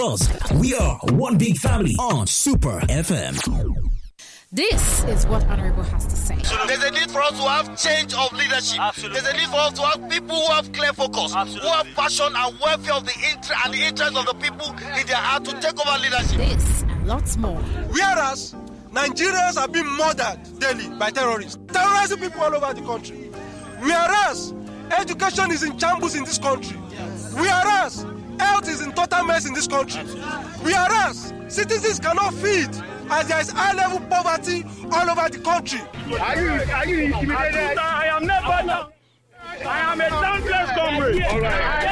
Us, we are one big family on Super FM. This is what Honorable has to say. There's a need for us to have change of leadership. Absolutely. There's a need for us to have people who have clear focus, Absolutely. Who have passion and welfare of the interest of the people in their heart to take over leadership. This and lots more. Whereas Nigerians are being murdered daily by terrorists, terrorizing people all over the country. Whereas education is in shambles in this country. Whereas health is in total mess in this country. Whereas citizens cannot feed as there is high-level poverty all over the country. Are you intimidated? I am never now. I am a downless comrade. All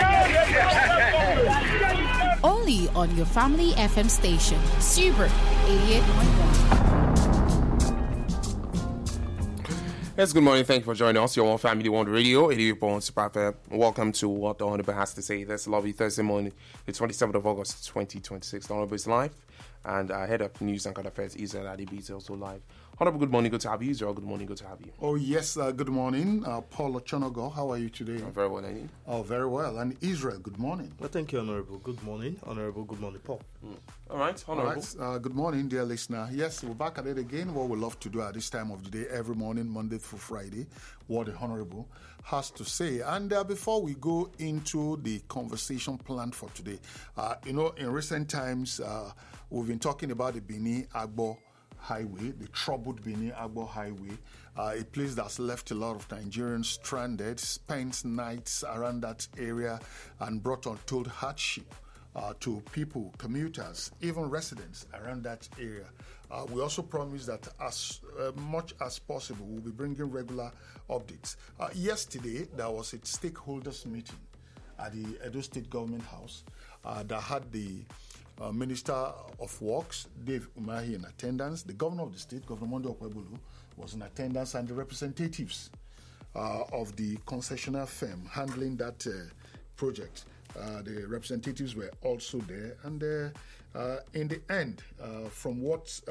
right. Only on your family FM station, Super 88.1. Yes, good morning. Thank you for joining us. Your One Family, One Radio, 88.1 Super FM. Welcome to What the Honorable Has to Say. That's a lovely Thursday morning, the 27th of August, 2026. The Honorable is live, and head of news and current affairs, Israel Adibi, is also live. Honorable, good morning. Good to have you. Israel, good morning. Good to have you. Oh, yes. Good morning. Paul Ochonogo, how are you today? I'm very well, Annie. Oh, very well. And Israel, good morning. Well, thank you, Honorable. Good morning. Honorable, good morning, Paul. All right, Honorable. All right. Good morning, dear listener. Yes, we're back at it again. What we love to do at this time of the day, every morning, Monday through Friday, what the Honorable has to say. And before we go into the conversation planned for today, in recent times, we've been talking about the Benin-Agbo Highway, the troubled Benin-Agbo Highway, a place that's left a lot of Nigerians stranded, spent nights around that area and brought untold hardship to people, commuters, even residents around that area. We also promise that as much as possible, we'll be bringing regular updates. Yesterday, there was a stakeholders meeting at the Edo State Government House that had the Minister of Works, Dave Umahi, in attendance. The Governor of the state, Governor Monday Okwebulu, was in attendance, and the representatives of the concessionaire firm handling that project. The representatives were also there, and in the end, from what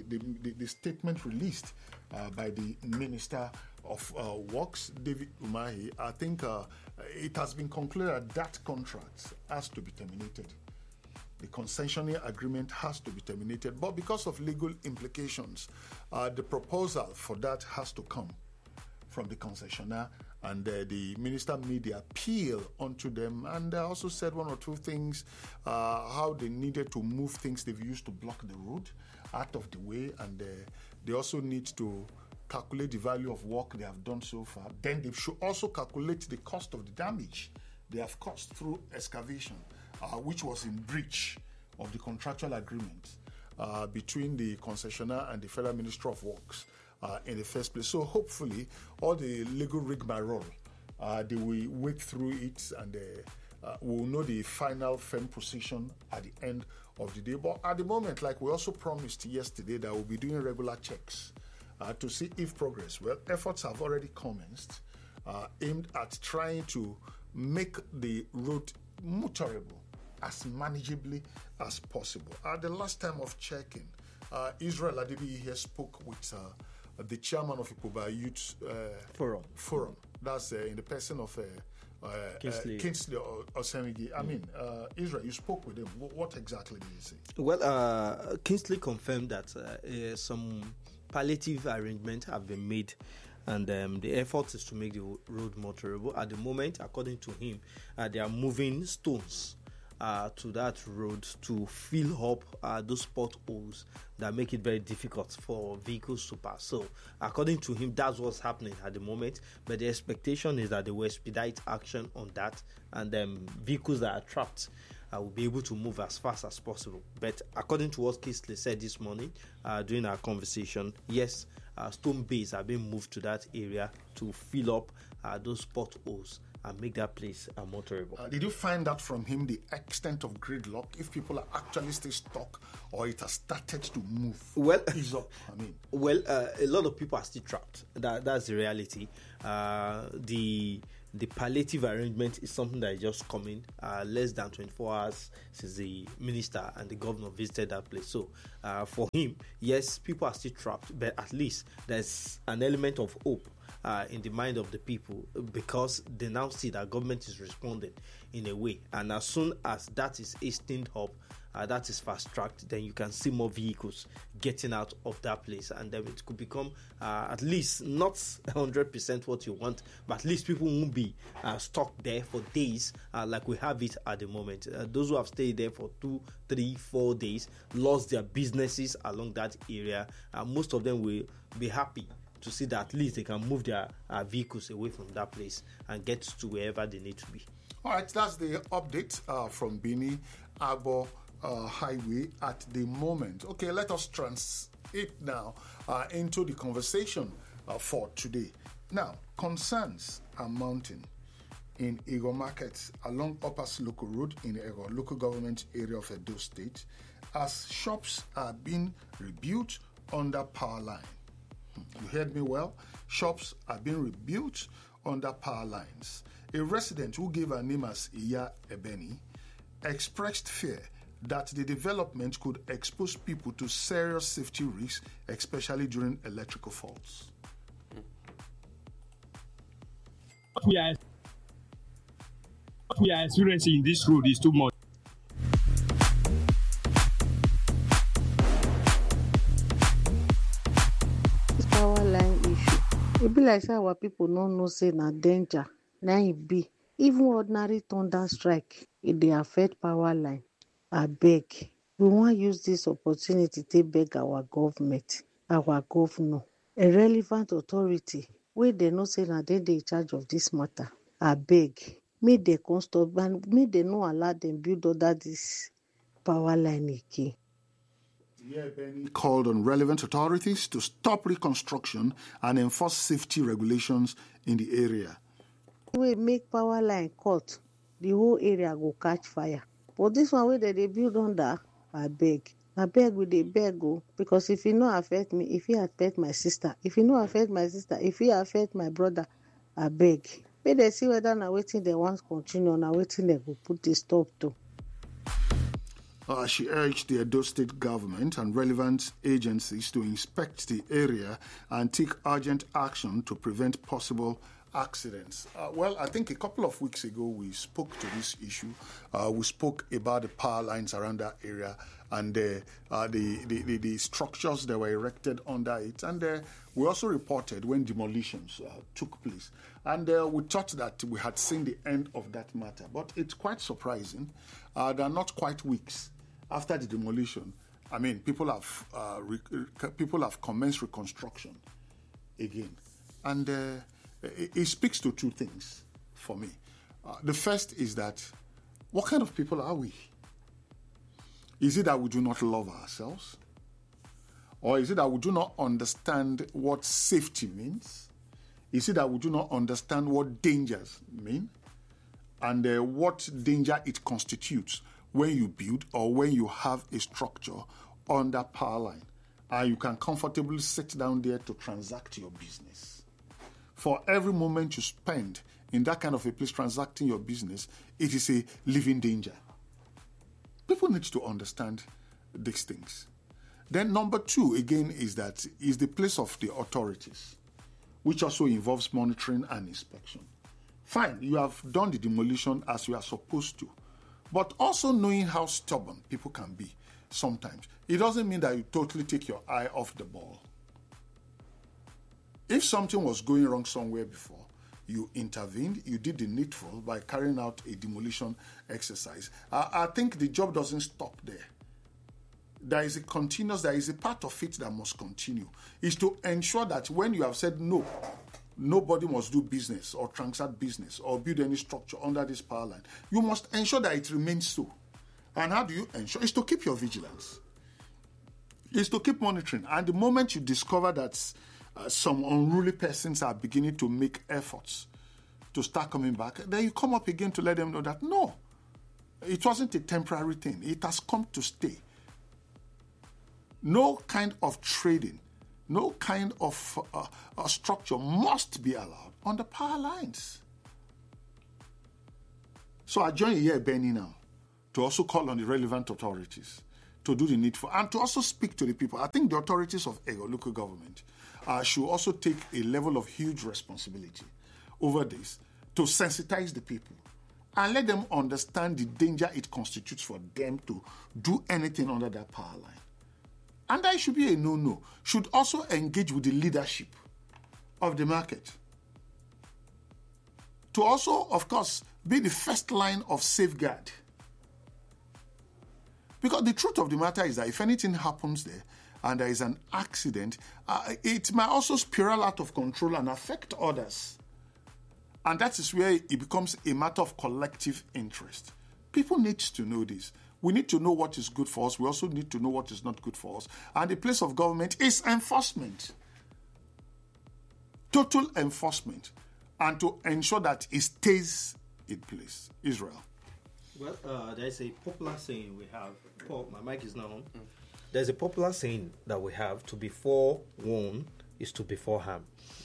the statement released by the Minister of Works, David Umahi, I think it has been concluded that contract has to be terminated. The concessionaire agreement has to be terminated, but because of legal implications, the proposal for that has to come from the concessionaire, and the minister made the appeal onto them, and also said one or two things, how they needed to move things they've used to block the road out of the way, and they also need to calculate the value of work they have done so far. Then they should also calculate the cost of the damage they have caused through excavation, which was in breach of the contractual agreement between the concessionaire and the Federal Ministry of Works in the first place. So hopefully, all the legal rigmarole, they will wade through it, and we'll know the final firm position at the end of the day. But at the moment, like we also promised yesterday, that we'll be doing regular checks to see if progress. Well, efforts have already commenced aimed at trying to make the road motorable as manageably as possible. At the last time of checking, Israel Adibi here spoke with the chairman of Ipoba Youth Forum. That's in the person of Kingsley Osemigi. I mean, Israel, you spoke with him. What exactly did he say? Well, Kingsley confirmed that some palliative arrangements have been made, and the effort is to make the road more tolerable. At the moment, according to him, they are moving stones to that road to fill up those potholes that make it very difficult for vehicles to pass. So, according to him, that's what's happening at the moment. But the expectation is that they will expedite action on that, and vehicles that are trapped will be able to move as fast as possible. But according to what Kingsley said this morning during our conversation, yes, stone bays are being moved to that area to fill up those potholes and make that place more tolerable. Did you find out from him the extent of gridlock, if people are actually still stuck or it has started to move? Well, ease up, I mean. Well, a lot of people are still trapped. That's the reality. The palliative arrangement is something that is just coming less than 24 hours since the minister and the governor visited that place. So for him, yes, people are still trapped, but at least there's an element of hope in the mind of the people, because they now see that government is responding in a way. And as soon as that is hastened up, that is fast-tracked, then you can see more vehicles getting out of that place, and then it could become at least not 100% what you want, but at least people won't be stuck there for days like we have it at the moment. Those who have stayed there for 2, 3, 4 days, lost their businesses along that area, most of them will be happy to see that at least they can move their vehicles away from that place and get to wherever they need to be. All right, that's the update from Bini Agbo Highway at the moment. Okay, let us transit now into the conversation for today. Now, concerns are mounting in Ego Market along Upper Local Road in Ego local government area of Edo State as shops are being rebuilt under power line. You heard me well? Shops are being rebuilt under power lines. A resident who gave her name as Iya Ebeni expressed fear that the development could expose people to serious safety risks, especially during electrical faults. What we are experiencing in this road is too much. This power line issue, it be like say our people no know say na danger. Na it be even ordinary thunder strike, it dey affect power line. Abeg, we wan use this opportunity to beg our government, our governor, a relevant authority wey dey know say na dem dey in charge of this matter. Abeg, make dem come stop and make dem no allow dem build under this power line again. Benny called on relevant authorities to stop reconstruction and enforce safety regulations in the area. We make power line cut, the whole area go catch fire. But this one wey they build under, abeg we dey beg o, because if e no affect me, if it affect my sister, if e no affect my sister, if it affect my brother, abeg make dem see whether na wetin dem want continue, na wetin dem go put the stop to. She urged the Edo State government and relevant agencies to inspect the area and take urgent action to prevent possible accidents. Well, I think a couple of weeks ago we spoke to this issue. We spoke about the power lines around that area and the structures that were erected under it. And we also reported when demolitions took place. And we thought that we had seen the end of that matter. But it's quite surprising. They are not quite weeks after the demolition. I mean, people have commenced reconstruction again. And it speaks to two things for me. The first is that, what kind of people are we? Is it that we do not love ourselves? Or is it that we do not understand what safety means? Is it that we do not understand what dangers mean? And what danger it constitutes when you build or when you have a structure under power line and you can comfortably sit down there to transact your business. For every moment you spend in that kind of a place transacting your business, it is a living danger. People need to understand these things. Then number two, again, is the place of the authorities, which also involves monitoring and inspection. Fine, you have done the demolition as you are supposed to, but also knowing how stubborn people can be sometimes. It doesn't mean that you totally take your eye off the ball. If something was going wrong somewhere before, you intervened, you did the needful by carrying out a demolition exercise. I think the job doesn't stop there. There is a part of it that must continue. Is to ensure that when you have said no, nobody must do business or transact business or build any structure under this power line, you must ensure that it remains so. And how do you ensure? It's to keep your vigilance. It's to keep monitoring. And the moment you discover that some unruly persons are beginning to make efforts to start coming back, then you come up again to let them know that no, it wasn't a temporary thing. It has come to stay. No kind of trading, no kind of structure must be allowed on the power lines. So I join here, Benny, now to also call on the relevant authorities to do the needful and to also speak to the people. I think the authorities of Ego local government should also take a level of huge responsibility over this to sensitize the people and let them understand the danger it constitutes for them to do anything under that power line. And that should be a no-no. Should also engage with the leadership of the market to also, of course, be the first line of safeguard. Because the truth of the matter is that if anything happens there and there is an accident, it might also spiral out of control and affect others. And that is where it becomes a matter of collective interest. People need to know this. We need to know what is good for us. We also need to know what is not good for us. And the place of government is enforcement. Total enforcement. And to ensure that it stays in place. Israel. Well, there's a popular saying we have. Paul, my mic is now on. There's a popular saying that we have: to be forewarned is to be forearmed.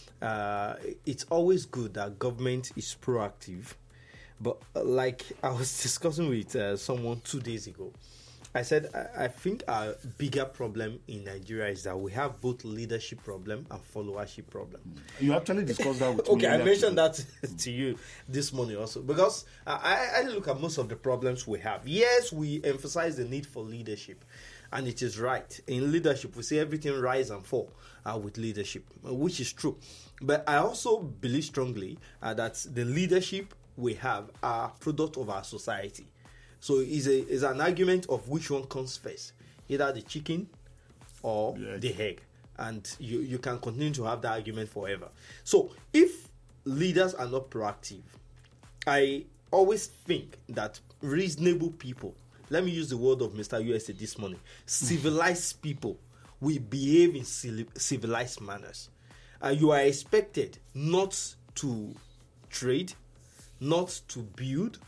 It's always good that government is proactive. But like I was discussing with someone 2 days ago, I said I think our bigger problem in Nigeria is that we have both leadership problem and followership problem. You actually discussed that with me. Okay, I mentioned that to you this morning also because I look at most of the problems we have. Yes, we emphasize the need for leadership, and it is right. In leadership, we say everything rise and fall with leadership, which is true. But I also believe strongly that the leadership we have are product of our society. So it's an argument of which one comes first, either the chicken or the egg. And you can continue to have that argument forever. So if leaders are not proactive, I always think that reasonable people, let me use the word of Mr. USA this morning, civilized people will behave in civilized manners. You are expected not to trade, not to build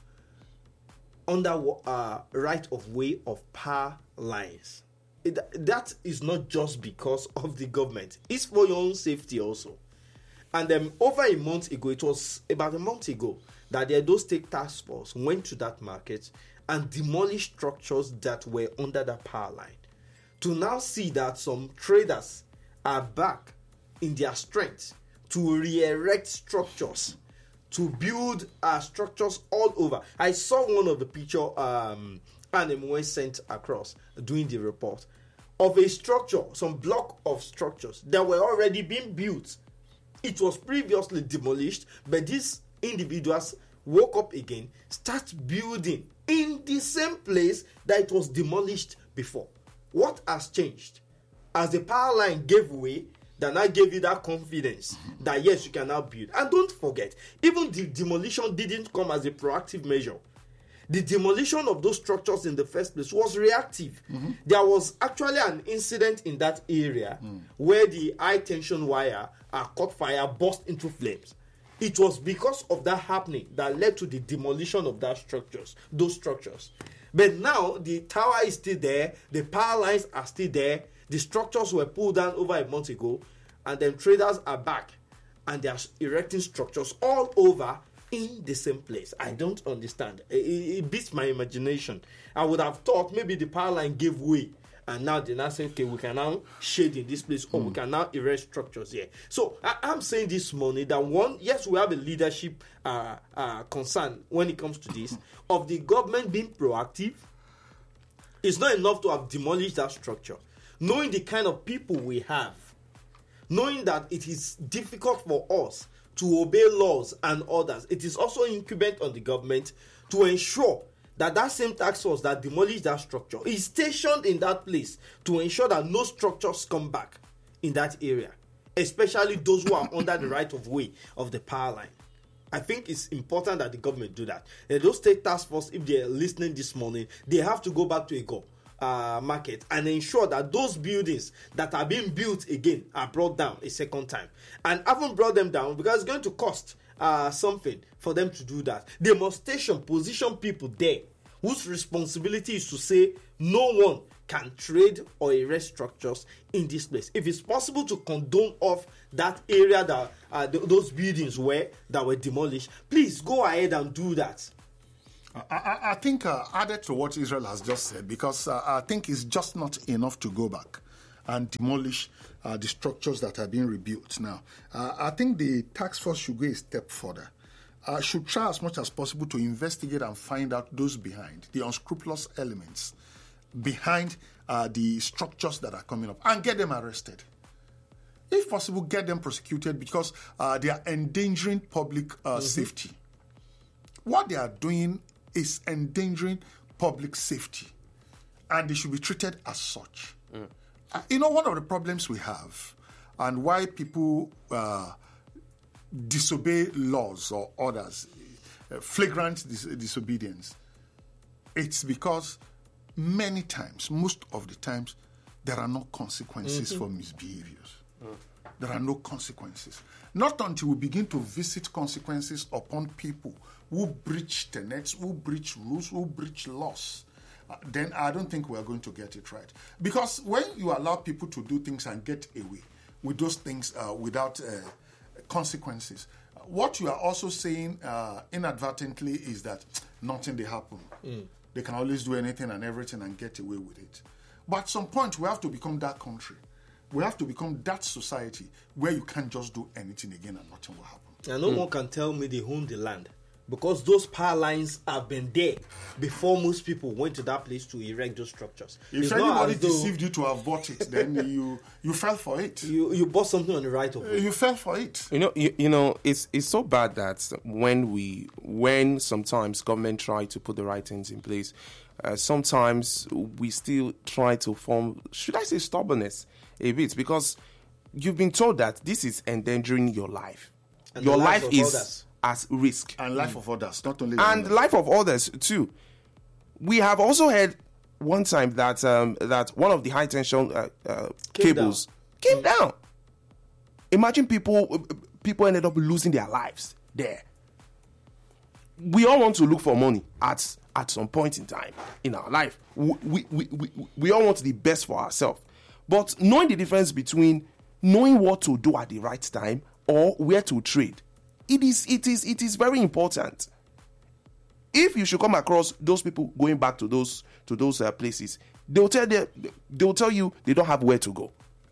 under right of way of power lines. That is not just because of the government. It's for your own safety also. And over a month ago, it was about a month ago, that the Edo State Task Force went to that market and demolished structures that were under that power line. To now see that some traders are back in their strength to re-erect structures, to build structures all over. I saw one of the picture Anemwe sent across doing the report of a structure, some block of structures that were already being built. It was previously demolished, but these individuals woke up again, start building in the same place that it was demolished before. What has changed? As the power line gave way, that now gave you that confidence that yes, you can now build. And don't forget, even the demolition didn't come as a proactive measure. The demolition of those structures in the first place was reactive. There was actually an incident in that area where the high tension wire caught fire, burst into flames. It was because of that happening that led to the demolition of those structures. But now the tower is still there, the power lines are still there, the structures were pulled down over a month ago, and then traders are back and they are erecting structures all over in the same place. I don't understand. It beats my imagination. I would have thought maybe the power line gave way and now they now say, okay, we can now shade in this place or we can now erect structures here. So I'm saying this morning that one, yes, we have a leadership concern when it comes to this, of the government being proactive. It's not enough to have demolished that structure. Knowing the kind of people we have, knowing that it is difficult for us to obey laws and orders, it is also incumbent on the government to ensure that that same task force that demolished that structure is stationed in that place to ensure that no structures come back in that area, especially those who are under the right of way of the power line. I think it's important that the government do that. And those state task force, if they're listening this morning, they have to go back to Ego market and ensure that those buildings that are being built again are brought down a second time. And haven't brought them down because it's going to cost something for them to do that. They must position people there whose responsibility is to say no one can trade or erect structures in this place. If it's possible to condone off that area that those buildings that were demolished, please go ahead and do that. I think added to what Israel has just said, because I think it's just not enough to go back and demolish the structures that are being rebuilt now. I think the task force should go a step further. Should try as much as possible to investigate and find out those behind, the unscrupulous elements behind the structures that are coming up, and get them arrested. If possible, get them prosecuted, because they are endangering public safety. What they are doing is endangering public safety, and they should be treated as such. One of the problems we have, and why people disobey laws or orders, flagrant disobedience, it's because many times, most of the times, there are no consequences for misbehaviors. There are no consequences. Not until we begin to visit consequences upon people who breach tenets, who breach rules, who breach laws, then I don't think we are going to get it right. Because when you allow people to do things and get away with those things without consequences, what you are also saying inadvertently is that nothing will happen. They can always do anything and everything and get away with it. But at some point, we have to become that country. We have to become that society where you can't just do anything again and nothing will happen. And no one can tell me they own the land, because those power lines have been there before most people went to that place to erect those structures. If anybody deceived you to have bought it, then you fell for it. You bought something on the right of way. You fell for it. It's so bad that when sometimes government try to put the right things in place, sometimes we still try to form, should I say, stubbornness a bit, because you've been told that this is endangering your life. And your life is others. At risk. And life of others, not only and life of others too. We have also heard one time that that one of the high tension cables came down. Imagine people ended up losing their lives there. We all want to look for money at some point in time in our life. We all want the best for ourselves. But knowing the difference between knowing what to do at the right time or where to trade, it is very important. If you should come across those people going back to those places, they'll tell you they don't have where to go.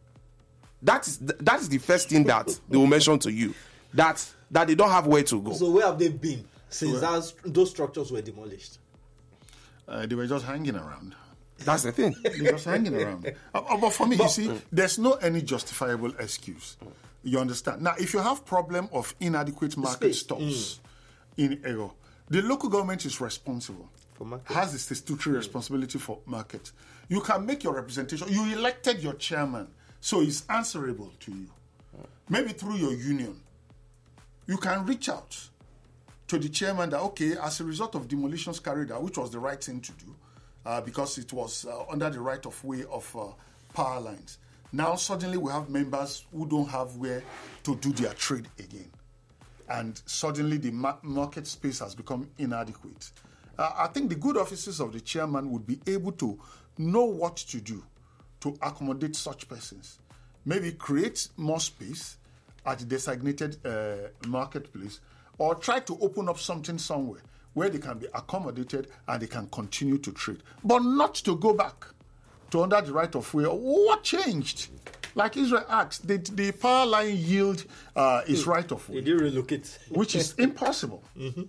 That is the first thing that they will mention to you, that they don't have where to go. So where have they been since those structures were demolished? They were just hanging around. That's the thing. They're just hanging around. But for me, you see, there's no any justifiable excuse. You understand? Now, if you have problem of inadequate market stops in Ego, the local government is responsible. Has the statutory responsibility for market. You can make your representation. You elected your chairman, so he's answerable to you. Maybe through your union. You can reach out to the chairman that, okay, as a result of demolitions carried out, which was the right thing to do, because it was under the right of way of power lines. Now, suddenly we have members who don't have where to do their trade again. And suddenly the market space has become inadequate. I think the good offices of the chairman would be able to know what to do to accommodate such persons. Maybe create more space at the designated marketplace, or try to open up something somewhere where they can be accommodated and they can continue to trade. But not to go back to under the right of way. What changed? Like Israel asked, the power line yield is right of way. They did relocate. Which is impossible.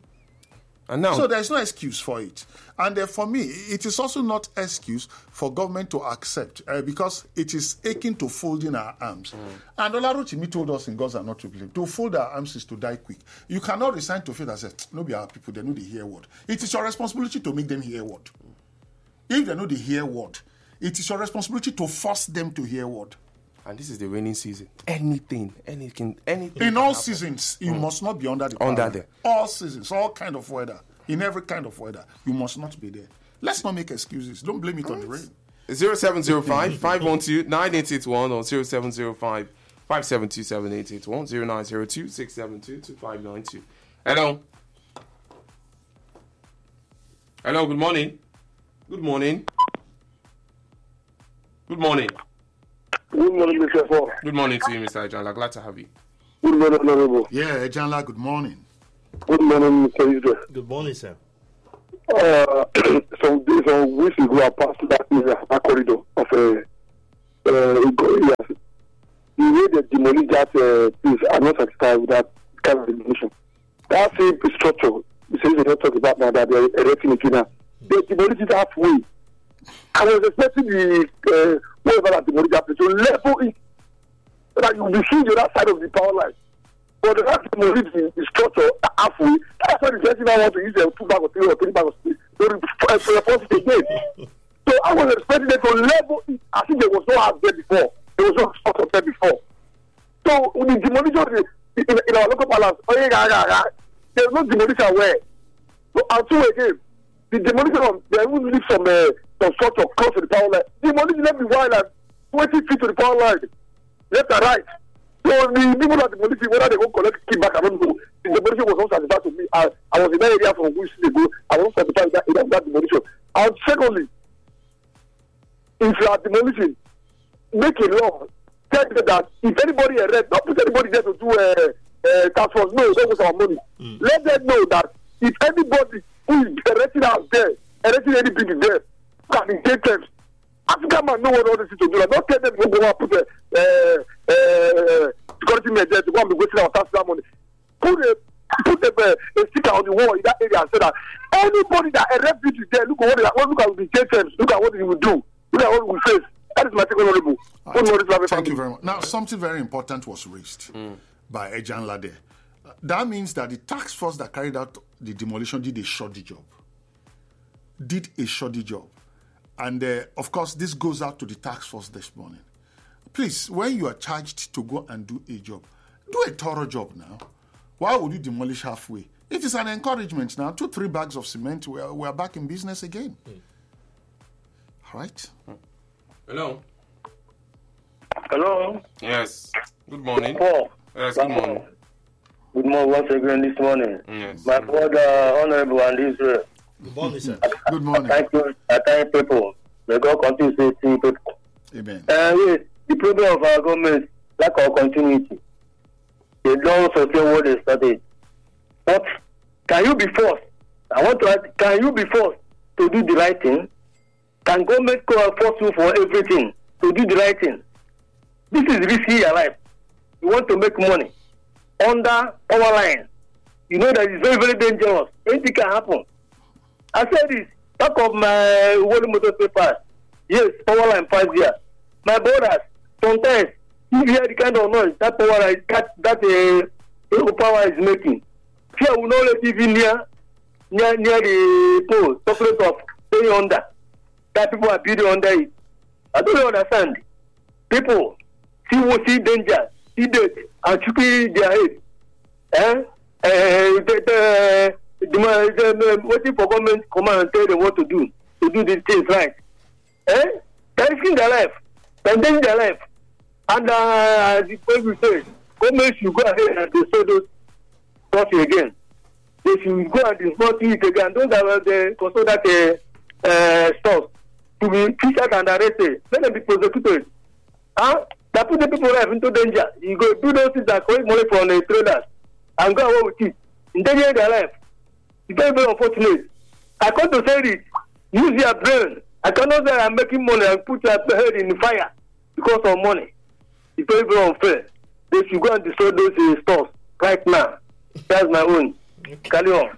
And now, so there's no excuse for it. And for me, it is also not excuse for government to accept, because it is akin to folding our arms. And Olaruchimi told us in Gods Are Not to Blame, to fold our arms is to die quick. You cannot resign to faith and say, no, be our people, they know they hear word. It is your responsibility to make them hear word. If they know they hear word, it is your responsibility to force them to hear word. And this is the rainy season. Anything. In all seasons, you must not be under the power. Under there. All seasons, all kind of weather. In every kind of weather, you must not be there. Let's not make excuses. Don't blame it on the rain. 0705 512 9881 or 0705 572 7881 0902 672 2592. Hello. Hello, good morning. Good morning. Good morning. Good morning, Mr. Paul. Good morning to you, Mr. Ejanla. Glad to have you. Good morning, Honorable. Yeah, Ejanla, good morning. Good morning, Mr. Israel. Good morning, sir. some weeks ago, I passed that corridor of yes. The way they demolish that place, I'm not satisfied with that kind of demolition. That same structure, the things they don't talk about now that they're erecting it now, they demolish it halfway. I was expecting the whoever that demolished that place to level it so that you will be seeing the other side of the power line. But they have to demolish the structure halfway. That's why the person now want to use 2 bags or 3 bags of steel to reinforce it again. So I was expecting them to level it as if there was no house there before. There was no structure there before. So with the demolition in our local palace, there's no demolition where. So until again, the demolition of they even leave some structure close to the power line. Demolition left the wire like 20 feet to the power line, left and right. So the people that demolition, whether they go collect key back, I don't know. The demolition was not satisfied to me. I was in that area from weeks ago. I was not satisfied with that demolition. And secondly, if you are demolishing, make a law. Tell them that if anybody erects, not put anybody there to do task force. No, don't waste our money. Let them know that if anybody who is erecting out there, erecting anything there, can engage them. African man know what all this is to do. Don't tell them to go and put security measures to go and be wasting our tax money. Put a sticker on the wall in that area and say that anybody that erects it there, look at the engage them, look at what he will do, look at what we face. That is my second honorable. Thank you very much. Now, something very important was raised by Ejan Lade. That means that the task force that carried out the demolition did a shoddy job. And, of course, this goes out to the task force this morning. Please, when you are charged to go and do a job, do a thorough job now. Why would you demolish halfway? It is an encouragement now. 2-3 bags of cement, we are back in business again. All right? Hello. Hello. Yes. Good morning. Paul. Yes, good morning. Good morning once again this morning. Yes. My brother, Honorable and Israel. Good morning, sir. Good morning. Thank you. I thank people. May God continue to see people. Amen. Yes, the problem of our government, lack of continuity. They don't sustain what they started. But can you be forced? I want to ask, can you be forced to do the right thing? Can government force you for everything to do the right thing? This is risky your life. You want to make money under power line. You know that it's very, very dangerous. Anything can happen. I said this, back of my holy motor papers. Yes, power line 5 years. My brothers, sometimes, if you hear the kind of noise that power line, that power is making, fear will not let you be near the pole, surface of staying under. That people are building under it. I don't understand. People see danger, see death, and keep their head. Waiting for government to come and tell them what to do these things right. They're risking their life, they're endangering their life. And the way we say, government should go ahead and destroy those stuff again. They should go and destroy it again. Those are the control that stuff to be fished and arrested. Let them be prosecuted. That put the people life into danger. You go do those things that collect money from the traders and go away with it. Endangering their life. It's very, very unfortunate. I come to say this. Use your brain. I cannot say I'm making money and put your head in the fire because of money. It's very, very unfair. They should go and destroy those stores right now. That's my own. Carry on.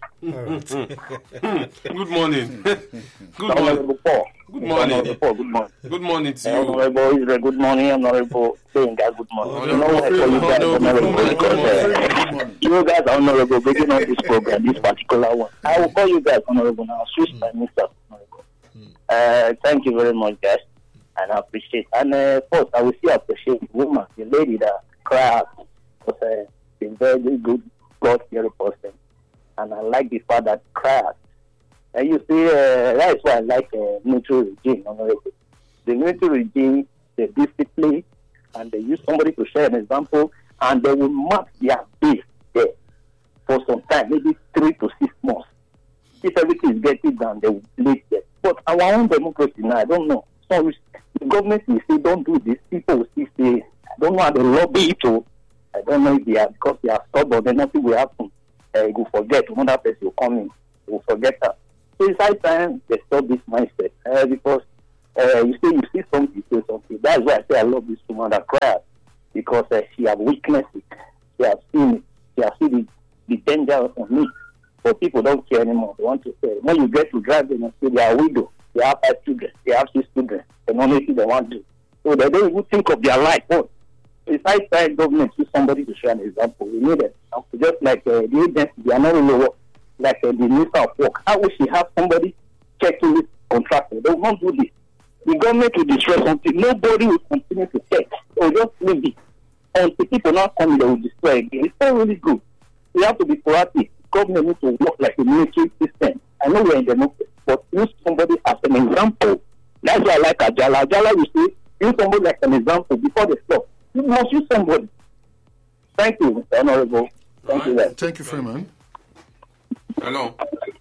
Good morning. Good morning. Good morning. Good morning to you. Honorable Israel, good morning. Honorable Senga, good morning. You know what I call you guys honorable because you guys are honorable beginning of this program, this particular one. I will call you guys honorable now. Switch by Mr. Honorable. Thank you very much, guys. And I appreciate. And first, I will still appreciate the woman, the lady that cried out. Was a very good, God-fearing person. And I like the fact that cried. And you see, that's why I like military regime, honorable. The military regime, they discipline, and they use somebody to share an example, and they will mark their base there for some time, maybe 3 to 6 months. If everything is getting done, they will leave there. But our own democracy now, I don't know. So the government will say, don't do this. People will still say, I don't know how they lobby it to. I don't know if they are, because they are stubborn, then nothing will happen. You will forget, another person will come in, you will forget that. it's high time they stop this mindset because you see something, say something. That's why I say I love this woman that cried because she has witnessed it. She has seen it. She has seen the danger on it. But people don't care anymore. They want to say, when you get to drive them and say they are widow, they have 5 children, they have 6 children, they don't make it they want to. So they don't even think of their life. Oh, it's high time government to somebody to show an example. We need it. Just like the agency, they are not really work, like the Minister of Work. How will she have somebody checking this contractor? They won't do this. The government will destroy something. Nobody will continue to check. They will just leave it. And the people not coming, they will destroy again. It's not really good. We have to be proactive. Government needs to work like a military system. I know we're in democracy, but use somebody as an example. That's why I like Ajala. Ajala, you see, use somebody like an example before they stop. You must use somebody. Thank you, Mr. Honorable. Thank you, man. Thank you, Freeman. Hello.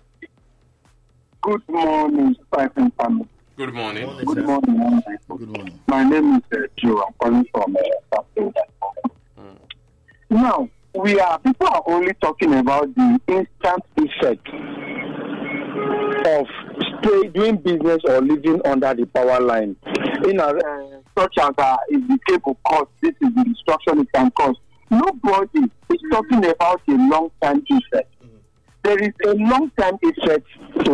Good morning, Stephen family. Good morning. Good morning. Good morning. My name is Joe. I'm calling from South Africa. Now, people are only talking about the instant effect of doing business or living under the power line. Such as if the cable cost, this is the destruction it can cause. Nobody is talking about a long-term effect. There is a long-term effect to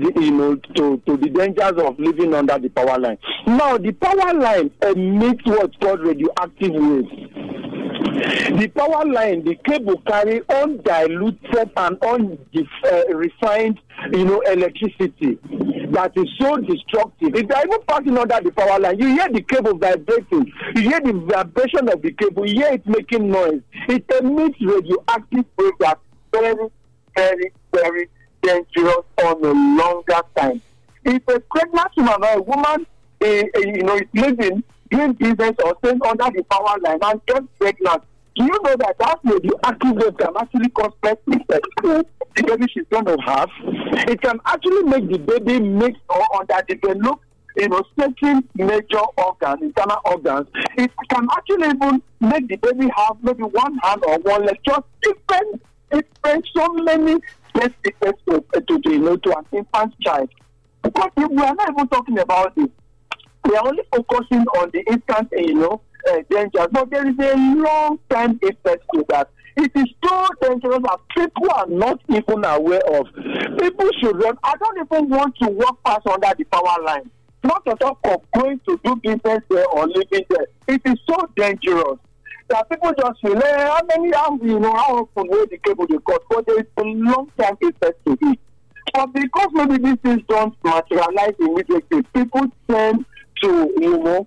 the dangers of living under the power line. Now, the power line emits what's called radioactive waves. The power line, the cable carry undiluted and unrefined, electricity that is so destructive. If they are even passing under the power line, you hear the cable vibrating, you hear the vibration of the cable, you hear it making noise. It emits radioactive waves that very, very, very dangerous on a longer time. If a pregnant woman or a woman, is living, doing business or staying under the power line and gets pregnant, do you know that radioactive wave can actually cause pregnancy the baby she's going to have? It can actually make the baby mix or underdevelop, certain major organs, internal organs. It can actually even make the baby have maybe one hand or one leg, just different so many birth defects to an infant child. Because if we are not even talking about it, we are only focusing on the instant, danger. But there is a long-term effect to that. It is so dangerous that people are not even aware of. People should run. I don't even want to walk past under the power line. Not to talk of going to do business there or living there. It is so dangerous that people just feel, how often will the cable they cut? But there is a long-term effect to it. But because maybe these things don't materialize immediately, people tend to,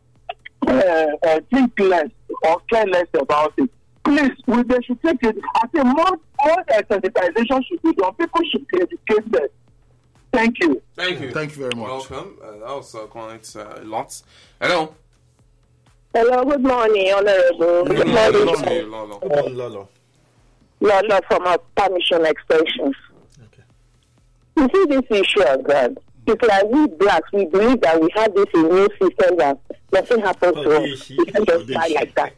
think less or care less about it. Please, they should take it. I think more sensitization should be done. People should be educated. Thank you. Thank you. Thank you very much. Welcome. That was quite lots. Hello. Hello, good morning, Honorable. Good morning, Lolo. Lolo from our permission extensions. Okay. You see this issue of God. It's like we blacks, we believe that we have this immune system that nothing happens to us. We can just die like that.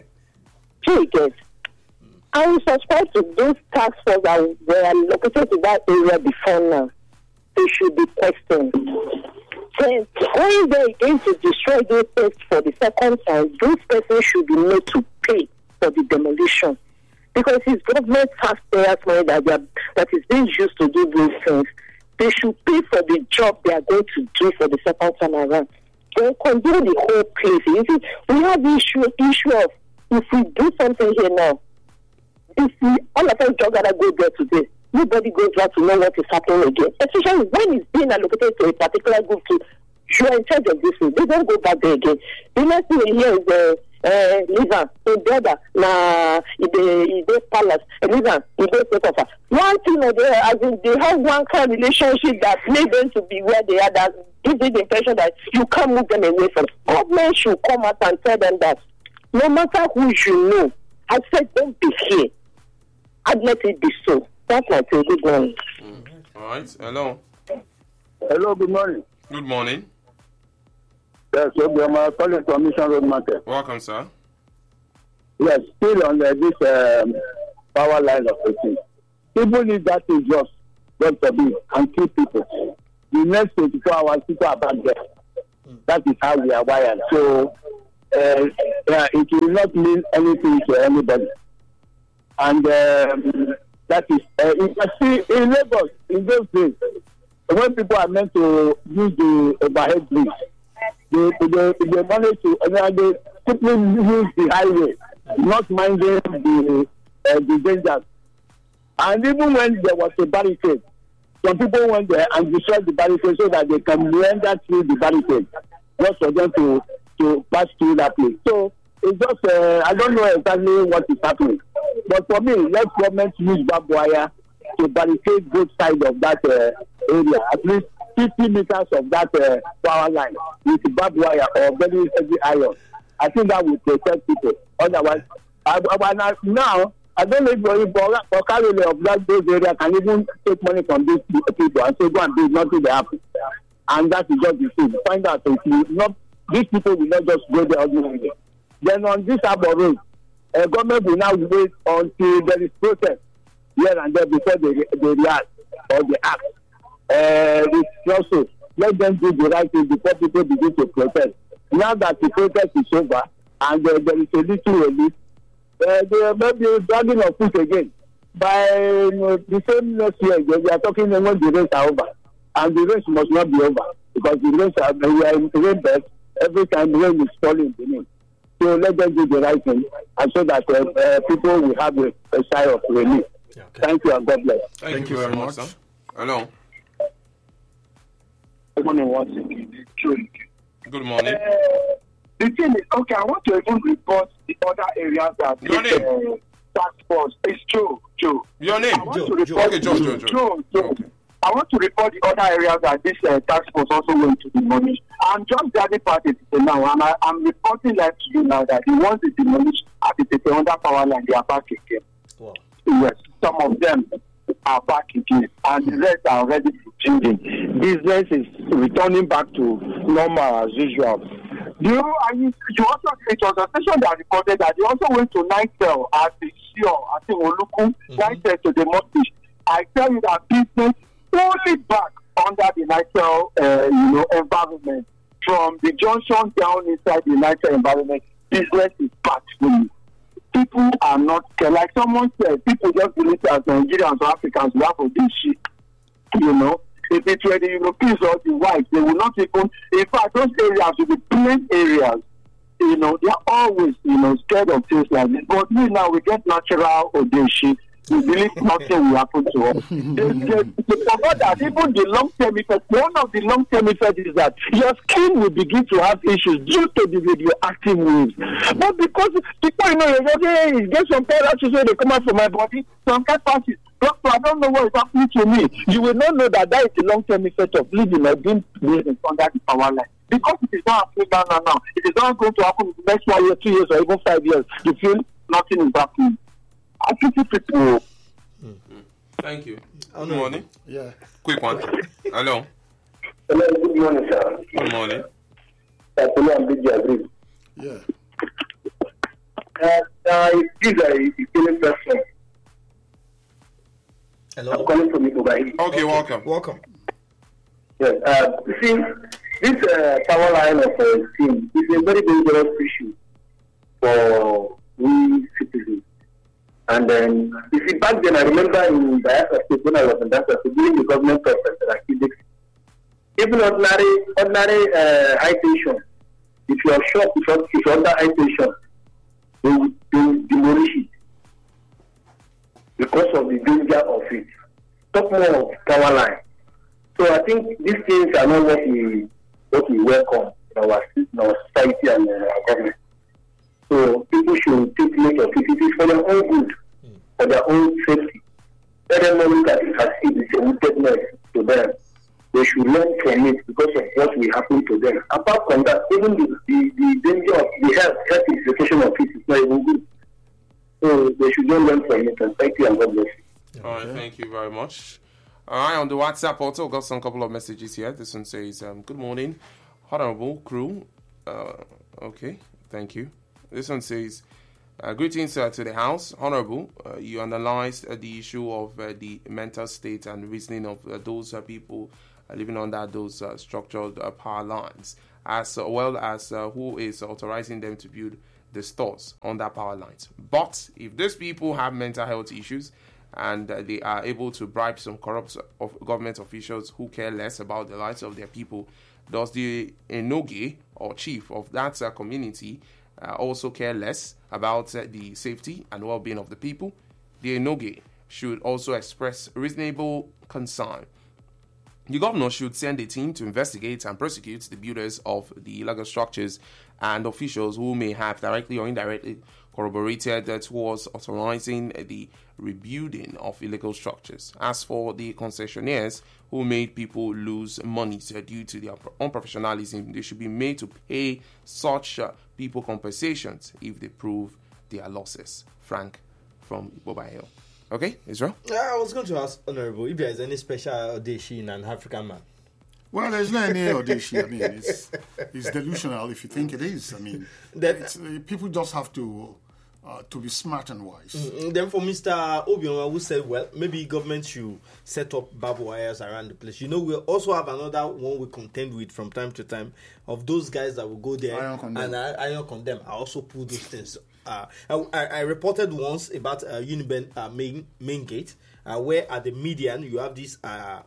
So it is. I will subscribe to those task force that were located in that area before now. They should be questioned. Then, when they're going to destroy those things for the second time, those persons should be made to pay for the demolition. Because it's government taxpayers' money that is being used to do those things. They should pay for the job they are going to do for the second time around. They condemn the whole place. You see, we have the issue of if we do something here now, if we all of us just gotta go there today, nobody goes out to know what is happening again. Especially when it's being allocated to a particular group to you are in charge of this thing. They don't go back there again. The next thing we hear is Livan, in brother, the palace, Livan, in the take one thing or the as in they have one kind of relationship that made them to be where they are, that gives you the impression that you can't move them away from. Government should come out and tell them that no matter who you know, I said don't be here. I'd let it be so. That's my take. Good morning. All right. Hello. Hello, good morning. Good morning. Yes, I'm calling from Mission Road Market. Welcome, sir. Yes, still on this power line of the thing. People need that to just God forbid, and kill people. The next 24 hours, people are back there. That is how we are wired. So it will not mean anything to anybody. And that is, you can see in Lagos, in those days, when people are meant to use the overhead bridge, they manage to, they simply use the highway, not minding the dangers. And even when there was a barricade, some people went there and destroyed the barricade so that they can meander through the barricade, just for them to pass through that place. So it's just, I don't know exactly what is happening. But for me, let government use barbed wire to barricade both sides of that area, at least 50 meters of that power line with barbed wire or very heavy iron. I think that will protect people. Otherwise, now, I don't know if Okalele of those areas can even take money from these people and say, go and do nothing will happen. And that is just the thing. Find out if these people will not just go there ordinarily. Then on this Harbour Road, government will now wait until there is protest here and there before they react or they act. It's also let them do the right thing before people begin to protest. Now that the protest is over and there is a little relief, they may be dragging of foot again. By the same next year, we are talking when the rains are over. And the rains must not be over because the rains we are in rain bed every time rain is falling beneath. So let them do the right thing and so that people will have a sigh of relief. Okay. Thank you and God bless. Thank you very much, sir. Hello. Good morning. Good morning. The thing is, okay, I want to even report the other areas that your name? Task force. It's Joe. Your name? Joe. Okay. I want to report the other areas that this task force also went to demolish. I'm just the other party now, and I'm reporting that to you now that the ones they demolished at the under power line, they are back again. Wow. Yes, some of them are back again, and the rest are already changing. Business is returning back to normal as usual. You also, it was a station that reported that they also went to Nitel at the Shio, I think Oluku, Nitel to demolish. I tell you that business only back under the Nitel, environment. From the junction down inside the Nitel environment, business is back fully. People are not scared. Like someone said, people just believe that Nigerians or Africans will have a this shit. If it were the Europeans or the whites, they will not even. In fact, those areas will be plain areas. They are always, scared of things like this. But we now, we get natural Odeshi. We believe nothing will happen to us. They forgot that even the long-term effect, one of the long-term effects is that your skin will begin to have issues due to the radioactive waves. But because people, you get some paralysis when they come out from my body, some cat passes. Doctor, I don't know what is happening to me. You will not know that is the long-term effect of living or being under the power line. Because it is not happening now. It is not going to happen in the next 1 year, 2 years, or even 5 years. You feel nothing is happening. I pity people. Thank you. Good morning. Yeah. Quick one. Hello. Hello, good morning, sir. Good morning. Yeah. These are a killing person. Hello. I'm calling from Ikobai. Okay, welcome. Yes. You see, this power line of team is a very dangerous issue for we citizens. And then, you see, back then, I remember in Biafra State, when I was in Biafra State, during the government of President Akidix, even ordinary high tension, if you are short, if you're under high tension, they will demolish it because of the danger of it. Talk more of power line. So I think these things are not what we welcome in our society and our government. So people should take note of it. It is for their own good, for their own safety. Let them not look at it as if it's a wickedness to them. They should learn from it because of what will happen to them. Apart from that, even the danger of the health implication of it is not even good. So they should learn from it. And thank you and God bless you. All right, thank you very much. All right, on the WhatsApp also got some couple of messages here. This one says, good morning, honorable crew. Okay, thank you. This one says, Greetings to the House. Honorable, you analyzed the issue of the mental state and reasoning of those people living under those structured power lines, as well as who is authorizing them to build the stores on that power lines. But if these people have mental health issues and they are able to bribe some corrupt government officials who care less about the lives of their people, does the Enoge or chief of that community also care less about the safety and well-being of the people? The Enoge should also express reasonable concern. The governor should send a team to investigate and prosecute the builders of the illegal structures and officials who may have directly or indirectly corroborated towards authorizing the rebuilding of illegal structures. As for the concessionaires who made people lose money due to their unprofessionalism, they should be made to pay such people compensations if they prove their losses. Frank from Ibobayo. Okay, Israel? I was going to ask Honorable if there is any special audacy in an African man. Well, there's not any audacy. I mean, it's delusional if you think it is. I mean, people just have to be smart and wise. Then for Mr. Obioma, who said, well, maybe government should set up barbed wires around the place. You know, we also have another one we contend with from time to time of those guys that will go there and iron condemn. I also pull those things. I reported once about Uniben main gate, where at the median you have this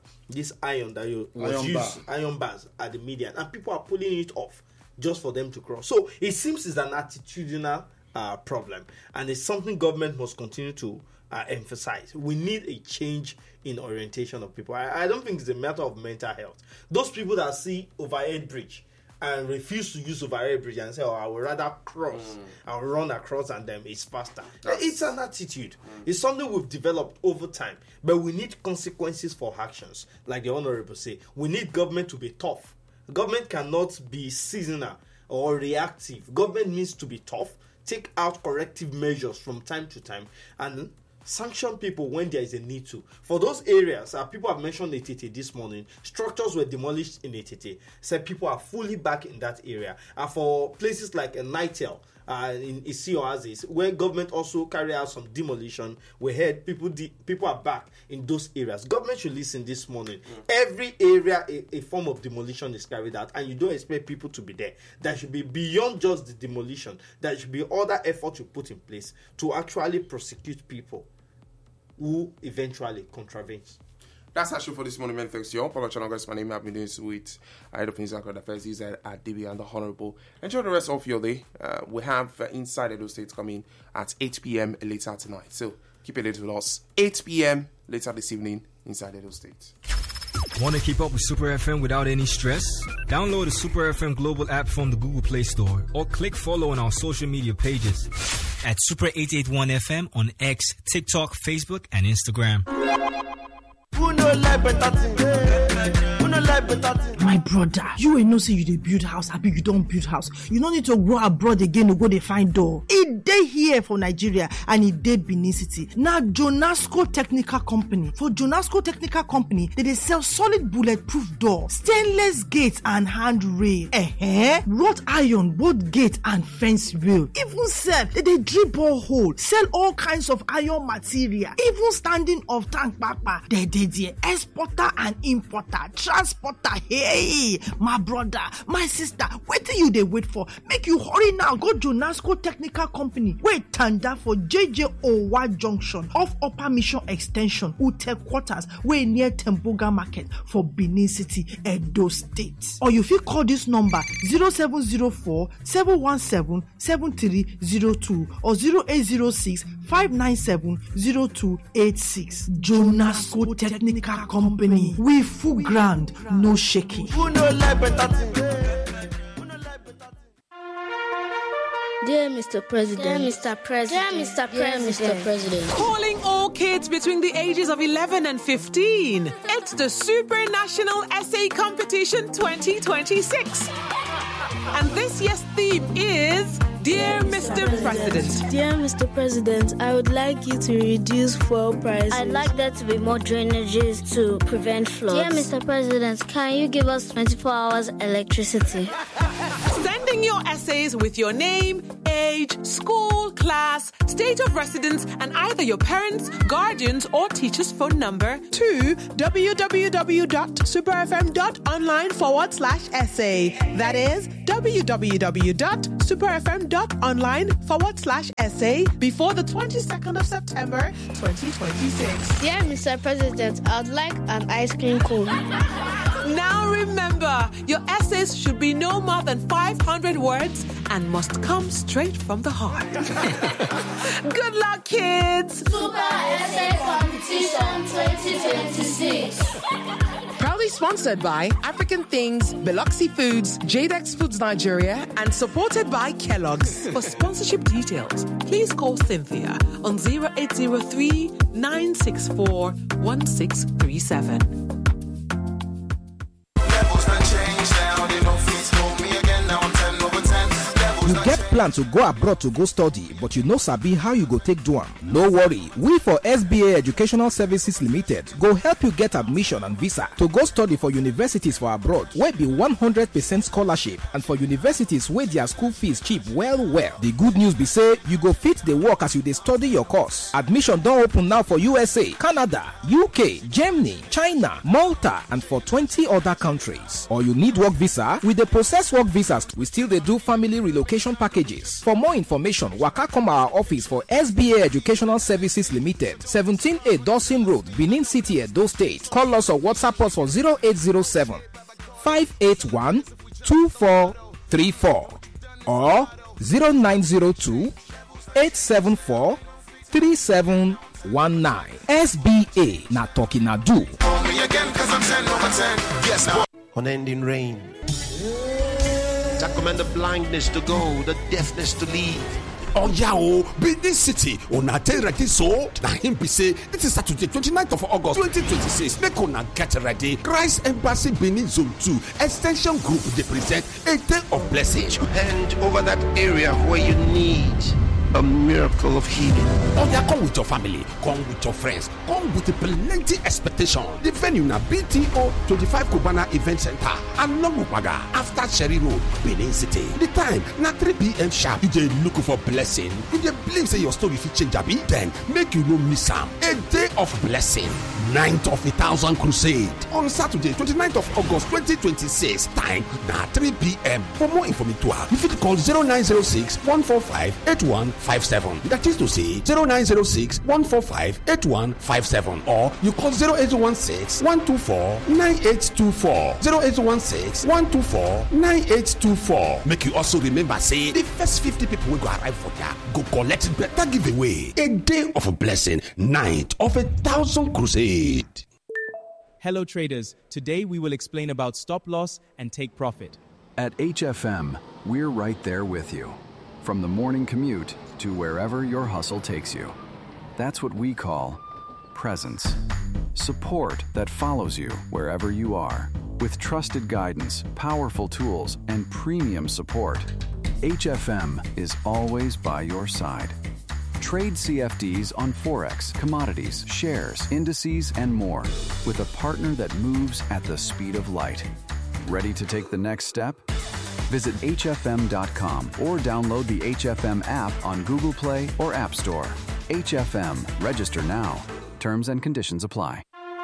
iron that iron bars at the median, and people are pulling it off just for them to cross. So it seems it's an attitudinal problem, and it's something government must continue to emphasize. We need a change in orientation of people. I don't think it's a matter of mental health. Those people that see overhead bridge and refuse to use overhead bridge and say, oh, I would rather cross, I'll run across and then it's faster. It's an attitude. It's something we've developed over time, but we need consequences for actions. Like the Honorable say, we need government to be tough. Government cannot be seasonal or reactive. Government needs to be tough, take out corrective measures from time to time, and sanction people when there is a need to. For those areas, people have mentioned Etete this morning, structures were demolished in Etete. Said people are fully back in that area. And for places like Nitel, in Isi Oasis, where government also carry out some demolition, we heard people are back in those areas. Government should listen this morning. Every area, a form of demolition is carried out, and you don't expect people to be there. There should be beyond just the demolition. There should be other efforts you put in place to actually prosecute people who eventually contravenes. That's our show for this morning, man. Thanks to you all. Production August, my name is Abidin with Head of News and Current Affairs. These are DB and the Honorable. Enjoy the rest of your day. We have Inside Edo State coming at 8 p.m. later tonight. So keep it with us. 8 p.m. later this evening, Inside Edo State. Want to keep up with Super FM without any stress? Download the Super FM Global app from the Google Play Store or click follow on our social media pages at Super 881 FM on X, TikTok, Facebook, and Instagram. My brother, you ain't no say you dey build house, happy you don't build house. You don't need to go abroad again to go dey find door. It dey here for Nigeria and it dey Benin City. Now Jonasco Technical Company. For Jonasco Technical Company, they sell solid bulletproof door, stainless gates and handrail. Wrought iron, both gate and fence rail. Even sell, they drill borehole, sell all kinds of iron material. Even standing of tank papa. They exporter and importer, transporter. Hey, my brother, my sister, what do you they wait for? Make you hurry now. Go to Jonasco Technical Company. Wait, tanda for JJ Owa Junction off Upper Mission Extension, Ute Quarters, way near Temboga Market for Benin City, Edo State. Or you feel call this number 0704 717 7302 or 0806 597 0286. Jonasco Technical Company. We full ground, no shaking. Dear Mr. President. Dear Mr. President. Dear Mr. President. Dear Mr. President. Calling all kids between the ages of 11 and 15. It's the Super National Essay Competition 2026. And this year's theme is Dear Mr. President. Dear Mr. President, I would like you to reduce fuel prices. I'd like there to be more drainages to prevent floods. Dear Mr. President, can you give us 24 hours electricity? Sending your essays with your name, age, school, class, state of residence, and either your parents, guardians, or teacher's phone number to www.superfm.online/essay. That is www.superfm.online/essay before the 22nd of September 2026. Dear Mr. President, I'd like an ice cream cone. Now remember, your essays should be no more than 500 words and must come straight from the heart. Good luck, kids! Super Essay Competition 2026. Proudly sponsored by African Things, Biloxi Foods, Jadex Foods Nigeria, and supported by Kellogg's. For sponsorship details, please call Cynthia on 0803 964 1637. You get plan to go abroad to go study, but you no sabi how you go take do am. No worry, we for SBA Educational Services Limited go help you get admission and visa to go study for universities for abroad wey be 100% scholarship and for universities wey their school fees cheap well. The good news be say you go fit the work as you dey study your course. Admission don open now for USA, Canada, UK, Germany, China, Malta, and for 20 other countries. Or you need work visa, we dey process work visas. We still dey do family relocation packages. For more information, waka come our office for SBA Educational Services Limited, 17A Dawson Road, Benin City, Edo State. Call us or WhatsApp us for 0807 581 2434 or 0902 874 3719. SBA na talking na do. Unending rain. I command the blindness to go, the deafness to leave. Oh yeah, Benin City, una tell ready so. Na him be say it is Saturday, 29th of August, 2026. Make una get ready. Christ Embassy Benin Zone 2 Extension Group they present a day of blessing. And over that area where you need a miracle of healing. Oh yeah, come with your family, come with your friends, come with plenty expectation. The venue na BTO 25 Cubana Event Center along Upaga after Cherry Road, Benin City. The time na 3 p.m. sharp. You dey look for blessing. You dey believe say your story fit change abi? Then make you no miss am. A day of blessing. 9th of 1,000 crusade on Saturday, 29th of August 2026. Time na 3 p.m. For more information, you fit call 0906 145 8157. That is to say 0906 145 8157, or you call 0816 124 9824. 0816 124 9824. Make you also remember say the first 50 people will go arrive for there go collect better giveaway. A day of a blessing, night of 1,000 crusade. Hello traders, today we will explain about stop loss and take profit. At HFM, we're right there with you. From the morning commute to wherever your hustle takes you. That's what we call presence. Support that follows you wherever you are. With trusted guidance, powerful tools, and premium support, HFM is always by your side. Trade CFDs on Forex, commodities, shares, indices, and more with a partner that moves at the speed of light. Ready to take the next step? Visit HFM.com or download the HFM app on Google Play or App Store. HFM. Register now. Terms and conditions apply.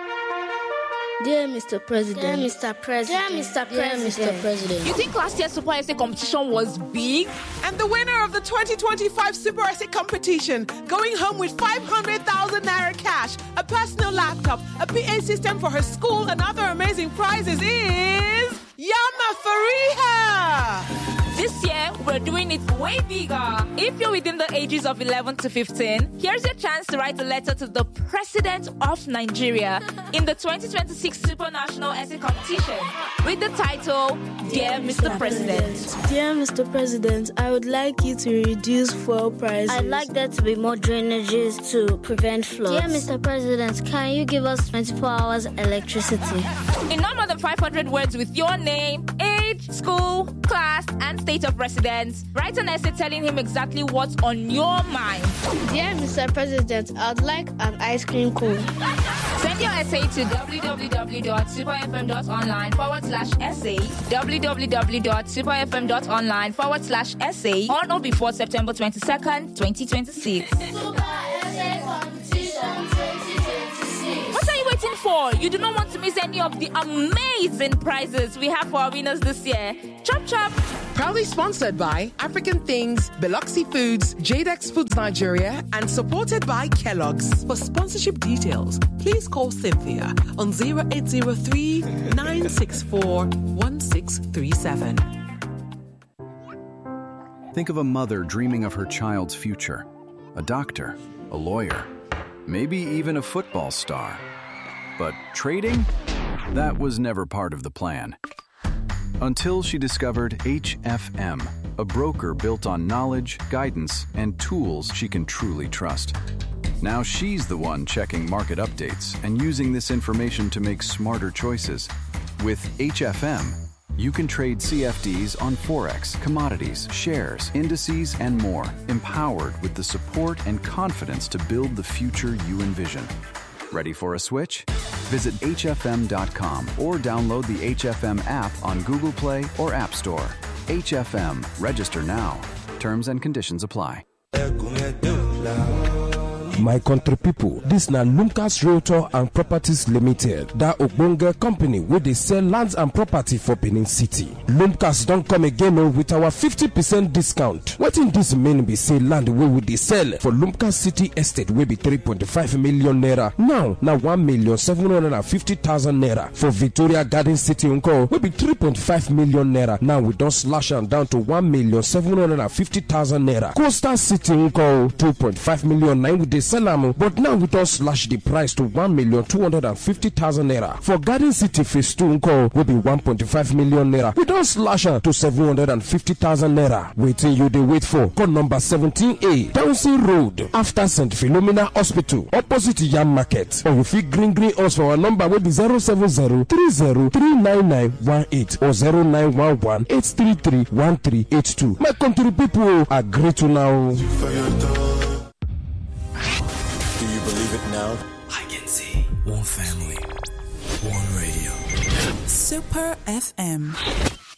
Dear Mr. President. Dear Mr. President. Dear Mr. President. Dear Mr. President. You think last year's Super Essay competition was big? And the winner of the 2025 Super Essay competition, going home with 500,000 naira cash, a personal laptop, a PA system for her school, and other amazing prizes is Yama Fariha. This year, we're doing it way bigger. If you're within the ages of 11 to 15, here's your chance to write a letter to the President of Nigeria in the 2026 Super National Essay Competition with the title, Dear Mr. President. Dear Mr. President, I would like you to reduce fuel prices. I'd like there to be more drainages to prevent floods. Dear Mr. President, can you give us 24 hours electricity? In no more than 500 words with your name, age, school, class, and state of residence, write an essay telling him exactly what's on your mind. Dear Mr. President, I'd like an ice cream cone. Send Send your essay to www.superfm.online/essay, www.superfm.online/essay on or before September 22nd, 2026. What are you waiting for? You do not want to miss any of the amazing prizes we have for our winners this year. Chop chop! Proudly sponsored by African Things, Biloxi Foods, Jadex Foods Nigeria, and supported by Kellogg's. For sponsorship details, please call Cynthia on 0803 964 1637. Think of a mother dreaming of her child's future, a doctor, a lawyer, maybe even a football star. But trading? That was never part of the plan. Until she discovered HFM, a broker built on knowledge, guidance, and tools she can truly trust. Now she's the one checking market updates and using this information to make smarter choices. With HFM, you can trade CFDs on Forex, commodities, shares, indices, and more, empowered with the support and confidence to build the future you envision. Ready for a switch? Visit hfm.com or download the HFM app on Google Play or App Store. HFM. Register now. Terms and conditions apply. My country people, this na Lumcas Realtor and Properties Limited. That ogbonge company where they sell lands and property for Benin City. Lumcas don't come again with our 50% discount. What in this mean be say land where would they sell for Lumcas City Estate will be 3.5 million naira. Now 1,750,000 naira. For Victoria Garden City Unko will be 3.5 million naira. Now we don't slash them down to 1,750,000 naira. Coastal City Unko 2.5 million. Now with the Salam, but now we don't slash the price to 1,250,000 naira. For Garden City Phase 2 Unko will be 1.5 million naira. We don't slash her to 750,000 naira. Waiting you they wait for. Code number 17A, Townsend Road, after St. Philomena Hospital, opposite Yam Market. Or if you green us for our number will be 070-30-39918 or 0911-833-1382. My country people agree to now. Do you believe it now? I can see. One family, one radio. Super FM.